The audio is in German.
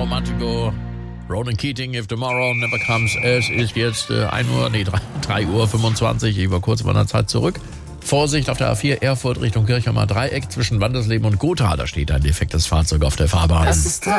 Romantico. Ronan Keating, If Tomorrow Never Comes. Es ist jetzt 3:25 Uhr. Ich war kurz bei einer Zeit zurück. Vorsicht auf der A4 Erfurt Richtung Kirchheimer Dreieck zwischen Wandersleben und Gotha. Da steht ein defektes Fahrzeug auf der Fahrbahn.